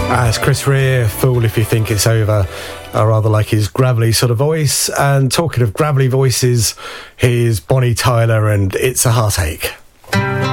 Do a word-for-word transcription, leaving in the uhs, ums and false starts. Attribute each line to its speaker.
Speaker 1: As Chris Rea, Fool If You Think It's Over. I rather like his gravelly sort of voice. And talking of gravelly voices, here's Bonnie Tyler and It's a Heartache.